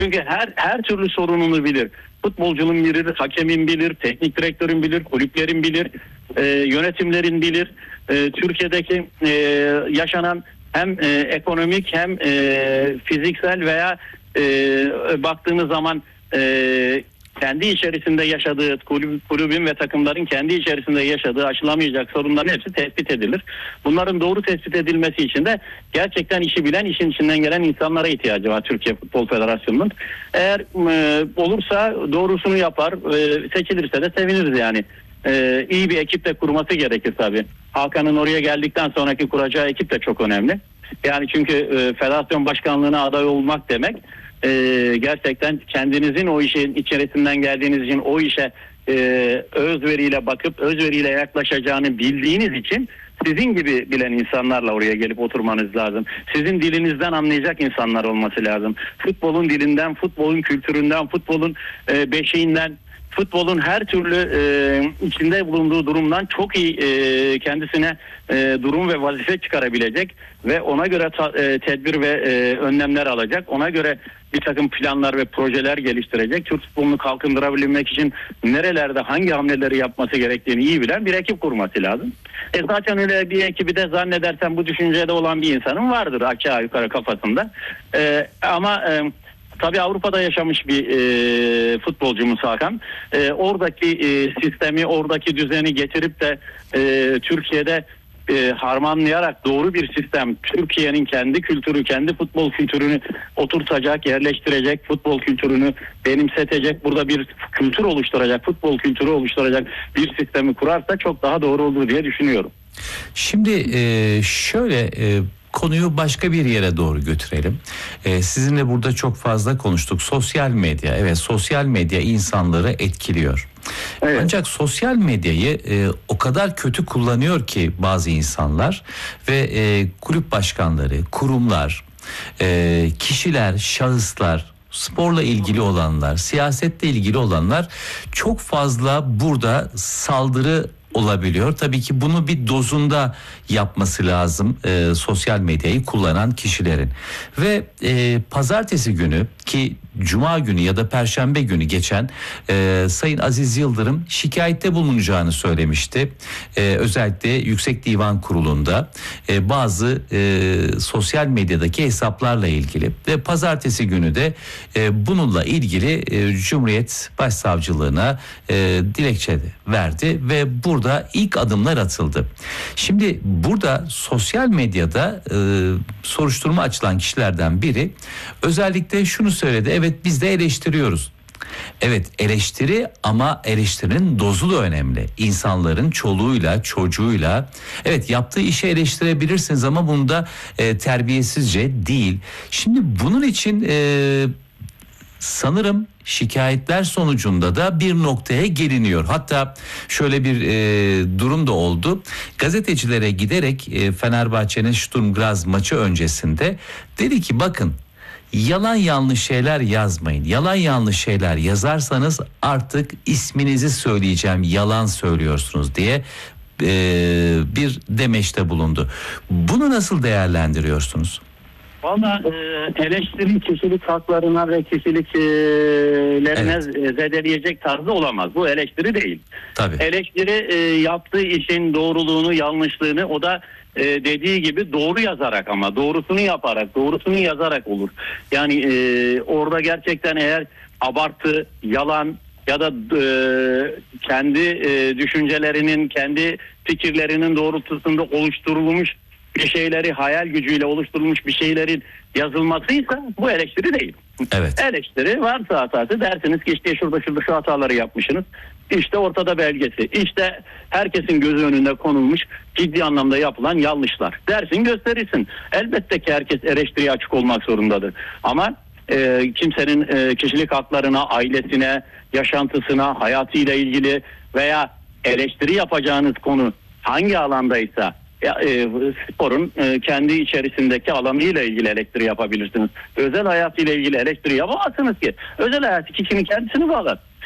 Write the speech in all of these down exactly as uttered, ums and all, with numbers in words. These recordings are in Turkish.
Çünkü her her türlü sorununu bilir. Futbolcunun bilir, hakemin bilir, teknik direktörün bilir, kulüplerin bilir, e, yönetimlerin bilir. E, Türkiye'deki e, yaşanan hem e, ekonomik hem e, fiziksel veya e, baktığınız zaman e, kendi içerisinde yaşadığı kulüp, kulübün ve takımların kendi içerisinde yaşadığı aşılamayacak sorunların hepsi tespit edilir. Bunların doğru tespit edilmesi için de gerçekten işi bilen, işin içinden gelen insanlara ihtiyacı var Türkiye Futbol Federasyonu'nun. Eğer e, olursa doğrusunu yapar, e, seçilirse de seviniriz yani. E, iyi bir ekip de kurması gerekir tabii. Hakan'ın oraya geldikten sonraki kuracağı ekip de çok önemli. Yani çünkü e, federasyon başkanlığına aday olmak demek, Ee, gerçekten kendinizin o işin içerisinden geldiğiniz için o işe e, özveriyle bakıp özveriyle yaklaşacağını bildiğiniz için sizin gibi bilen insanlarla oraya gelip oturmanız lazım. Sizin dilinizden anlayacak insanlar olması lazım. Futbolun dilinden, futbolun kültüründen, futbolun e, beşiğinden, futbolun her türlü e, içinde bulunduğu durumdan çok iyi e, kendisine e, durum ve vazife çıkarabilecek ve ona göre ta, e, tedbir ve e, önlemler alacak. Ona göre bir takım planlar ve projeler geliştirecek. Türk futbolunu kalkındırabilmek için nerelerde hangi hamleleri yapması gerektiğini iyi bilen bir ekip kurması lazım. E zaten öyle bir ekibi de zannedersem bu düşüncede olan bir insanın vardır aşağı yukarı kafasında. E, ama e, tabii Avrupa'da yaşamış bir e, futbolcumuz Hakan. E, oradaki e, sistemi, oradaki düzeni getirip de e, Türkiye'de e, harmanlayarak doğru bir sistem, Türkiye'nin kendi kültürü, kendi futbol kültürünü oturtacak, yerleştirecek, futbol kültürünü benimsetecek, burada bir kültür oluşturacak, futbol kültürü oluşturacak bir sistemi kurarsa çok daha doğru olur diye düşünüyorum. Şimdi e, şöyle... E... Konuyu başka bir yere doğru götürelim. Ee, sizinle burada çok fazla konuştuk. Sosyal medya, evet sosyal medya insanları etkiliyor. Evet. Ancak sosyal medyayı e, o kadar kötü kullanıyor ki bazı insanlar ve e, kulüp başkanları, kurumlar, e, kişiler, şahıslar, sporla ilgili olanlar, siyasetle ilgili olanlar çok fazla burada saldırı olabiliyor. Tabii ki bunu bir dozunda yapması lazım e, sosyal medyayı kullanan kişilerin. Ve e, pazartesi günü ki cuma günü ya da perşembe günü geçen e, Sayın Aziz Yıldırım şikayette bulunacağını söylemişti. E, özellikle Yüksek Divan Kurulu'nda e, bazı e, sosyal medyadaki hesaplarla ilgili ve pazartesi günü de e, bununla ilgili e, Cumhuriyet Başsavcılığına e, dilekçe verdi ve burada ilk adımlar atıldı. Şimdi burada sosyal medyada e, soruşturma açılan kişilerden biri özellikle şunu söyledi: evet biz de eleştiriyoruz. Evet eleştiri, ama eleştirinin dozu da önemli. İnsanların çoluğuyla çocuğuyla evet yaptığı işi eleştirebilirsiniz ama bunda e, terbiyesizce değil. Şimdi bunun için e, sanırım şikayetler sonucunda da bir noktaya geliniyor. Hatta şöyle bir e, durum da oldu. Gazetecilere giderek e, Fenerbahçe'nin Sturm Graz maçı öncesinde dedi ki bakın, yalan yanlış şeyler yazmayın. Yalan yanlış şeyler yazarsanız artık isminizi söyleyeceğim, yalan söylüyorsunuz diye e, bir demeçte bulundu. Bunu nasıl değerlendiriyorsunuz? Valla e, eleştiri kişilik haklarına ve kişiliklerine evet. zedeleyecek tarzı olamaz. Bu eleştiri değil. Tabii. Eleştiri e, yaptığı işin doğruluğunu, yanlışlığını o da e, dediği gibi doğru yazarak, ama doğrusunu yaparak, doğrusunu yazarak olur. Yani e, orada gerçekten eğer abartı, yalan ya da e, kendi e, düşüncelerinin, kendi fikirlerinin doğrultusunda oluşturulmuş bir şeyleri, hayal gücüyle oluşturulmuş bir şeylerin yazılmasıysa bu eleştiri değil. Evet. Eleştiri varsa hatası dersiniz ki işte şurada şurada şu hataları yapmışsınız. İşte ortada belgesi. İşte herkesin gözü önünde konulmuş ciddi anlamda yapılan yanlışlar. Dersin, gösterirsin. Elbette ki herkes eleştiriye açık olmak zorundadır. Ama e, kimsenin e, kişilik haklarına, ailesine, yaşantısına, hayatıyla ilgili veya eleştiri yapacağınız konu hangi alandaysa, Ya, e, sporun e, kendi içerisindeki alanıyla ilgili eleştiri yapabilirsiniz. Özel hayatıyla ilgili eleştiri yapamazsınız ki. Özel hayatı kişinin kendisini bağlar.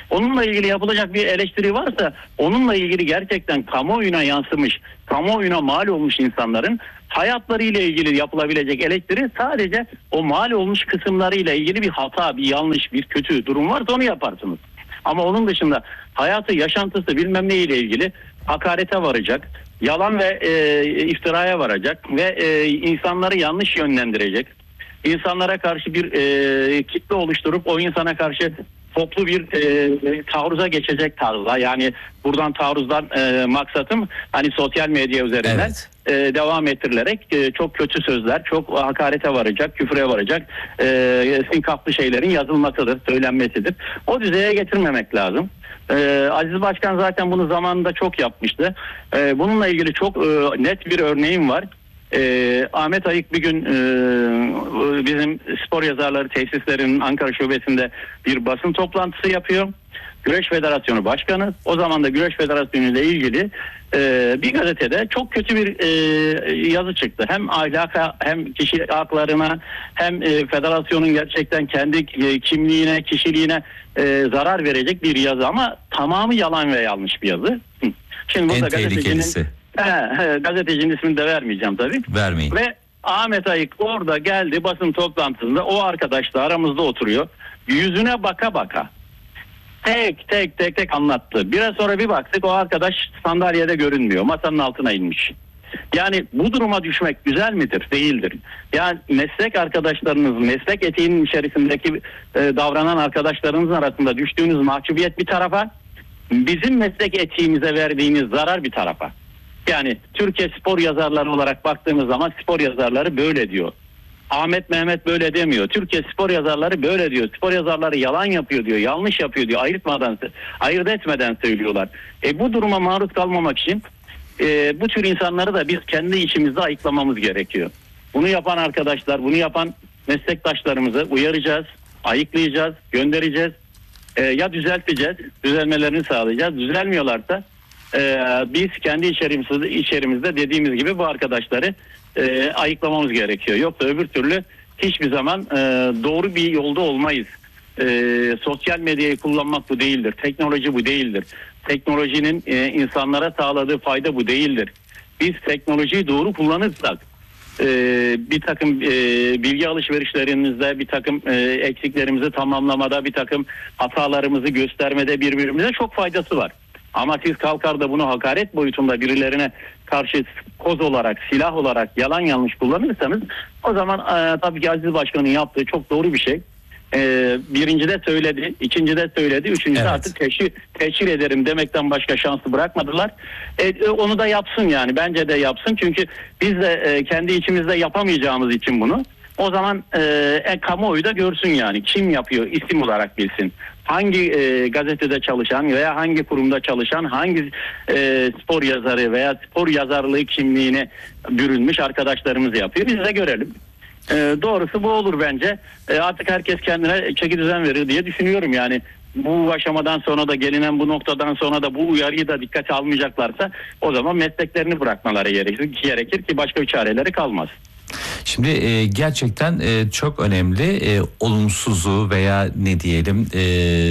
Onunla ilgili yapılacak bir eleştiri varsa onunla ilgili gerçekten kamuoyuna yansımış, kamuoyuna mal olmuş insanların hayatlarıyla ilgili yapılabilecek eleştiri sadece o mal olmuş kısımlarıyla ilgili bir hata, bir yanlış, bir kötü durum varsa onu yaparsınız. Ama onun dışında hayatı, yaşantısı bilmem ne ile ilgili hakarete varacak, yalan ve e, iftiraya varacak ve e, insanları yanlış yönlendirecek, insanlara karşı bir e, kitle oluşturup o insana karşı toplu bir e, taarruza geçecek tarzda, yani buradan taarruzdan e, maksatım hani sosyal medya üzerinden Evet. e, devam ettirilerek e, çok kötü sözler, çok hakarete varacak, küfre varacak e, sinkaflı şeylerin yazılmasıdır, söylenmesidir. O düzeye getirmemek lazım. Ee, Aziz Başkan zaten bunu zamanında çok yapmıştı. Ee, bununla ilgili çok e, net bir örneğim var. Ee, Ahmet Ayık bir gün e, bizim spor yazarları tesislerinin Ankara şubesinde bir basın toplantısı yapıyor. Güreş Federasyonu Başkanı. O zaman da Güreş Federasyonu ile ilgili e, bir gazetede çok kötü bir e, yazı çıktı. Hem ahlaka, hem kişi haklarına, hem e, federasyonun gerçekten kendi e, kimliğine, kişiliğine e, zarar verecek bir yazı, ama tamamı yalan ve yanlış bir yazı. Şimdi burada En tehlikelisi. He, he, gazetecinin ismini de vermeyeceğim tabii. Vermeyin. Ve Ahmet Ayık orada geldi basın toplantısında, o arkadaş da aramızda oturuyor. Yüzüne baka baka tek tek tek tek anlattı. Biraz sonra bir baktık o arkadaş sandalyede görünmüyor. Masanın altına inmiş. Yani bu duruma düşmek güzel midir? Değildir. Yani meslek arkadaşlarınız, meslek etiğinin içerisindeki e, davranan arkadaşlarınız arasında düştüğünüz mahcubiyet bir tarafa, bizim meslek etiğimize verdiğiniz zarar bir tarafa. Yani Türkiye spor yazarları olarak baktığımız zaman spor yazarları böyle diyor. Ahmet Mehmet böyle demiyor. Türkiye spor yazarları böyle diyor. Spor yazarları yalan yapıyor diyor. Yanlış yapıyor diyor. Ayırtmadan, ayırt etmeden söylüyorlar. E bu duruma maruz kalmamak için e, bu tür insanları da biz kendi içimizde ayıklamamız gerekiyor. Bunu yapan arkadaşlar, bunu yapan meslektaşlarımızı uyaracağız, ayıklayacağız, göndereceğiz. E, ya düzelteceğiz, düzelmelerini sağlayacağız. Düzelmiyorlarsa e, biz kendi içerimizde, içerimizde dediğimiz gibi bu arkadaşları e, ayıklamamız gerekiyor. Yoksa öbür türlü hiçbir zaman e, doğru bir yolda olmayız. E, sosyal medyayı kullanmak bu değildir. Teknoloji bu değildir. Teknolojinin e, insanlara sağladığı fayda bu değildir. Biz teknolojiyi doğru kullanırsak e, bir takım e, bilgi alışverişlerimizde, bir takım e, eksiklerimizi tamamlamada, bir takım hatalarımızı göstermede birbirimize çok faydası var. Ama siz kalkar da bunu hakaret boyutunda birilerine karşı koz olarak, silah olarak yalan yanlış kullanırsanız, o zaman e, tabii ki Aziz Başkan'ın yaptığı çok doğru bir şey. E, birinci de söyledi, ikinci de söyledi, üçüncü de Evet. artık teşhir, teşhir ederim demekten başka şansı bırakmadılar. E, e, onu da yapsın yani, bence de yapsın. Çünkü biz de e, kendi içimizde yapamayacağımız için bunu, o zaman e, e, kamuoyu da görsün yani. Kim yapıyor, isim olarak bilsin. Hangi e, gazetede çalışan veya hangi kurumda çalışan, hangi e, spor yazarı veya spor yazarlığı kimliğine bürünmüş arkadaşlarımız yapıyor. Biz de görelim. E, doğrusu bu olur bence. E, artık herkes kendine çeki düzen verir diye düşünüyorum yani. Bu aşamadan sonra da, gelinen bu noktadan sonra da bu uyarıyı da dikkate almayacaklarsa, o zaman mesleklerini bırakmaları gerekir, gerekir ki başka bir çareleri kalmaz. Şimdi e, gerçekten e, çok önemli e, olumsuzu veya ne diyelim e,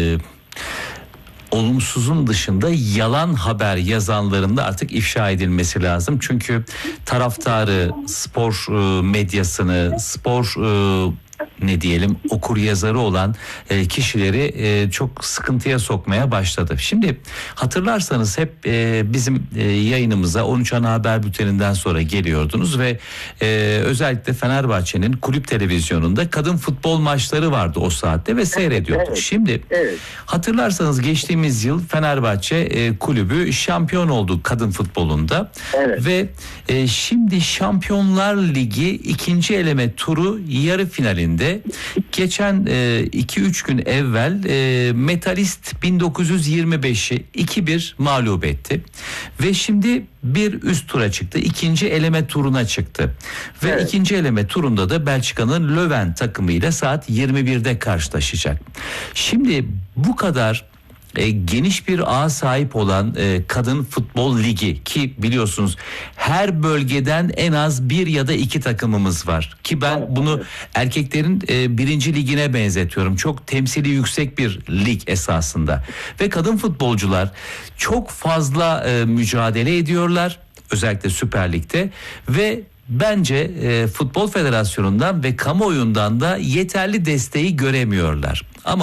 olumsuzun dışında yalan haber yazanların da artık ifşa edilmesi lazım. Çünkü taraftarı, spor e, medyasını, spor e, ne diyelim okur yazarı olan e, kişileri e, çok sıkıntıya sokmaya başladı. Şimdi hatırlarsanız hep e, bizim e, yayınımıza on üç Ana Haber Bülteni'nden sonra geliyordunuz ve e, özellikle Fenerbahçe'nin kulüp televizyonunda kadın futbol maçları vardı o saatte ve seyrediyorduk. Evet, Şimdi evet. hatırlarsanız geçtiğimiz yıl Fenerbahçe e, kulübü şampiyon oldu kadın futbolunda. Evet. Ve e, şimdi Şampiyonlar Ligi ikinci eleme turu yarı finalinde geçen iki üç gün evvel e, Metalist bin dokuz yüz yirmi beşi iki bir mağlup etti. Ve şimdi bir üst tura çıktı. İkinci eleme turuna çıktı. Ve Evet. ikinci eleme turunda da Belçika'nın Leuven takımıyla saat yirmi birde karşılaşacak. Şimdi bu kadar e, geniş bir ağa sahip olan e, kadın futbol ligi, ki biliyorsunuz her bölgeden en az bir ya da iki takımımız var, ki ben Evet, bunu evet. erkeklerin e, birinci ligine benzetiyorum. Çok temsili yüksek bir lig esasında ve kadın futbolcular çok fazla e, mücadele ediyorlar, özellikle Süper Lig'de ve bence e, Futbol Federasyonu'ndan ve kamuoyundan da yeterli desteği göremiyorlar. Ama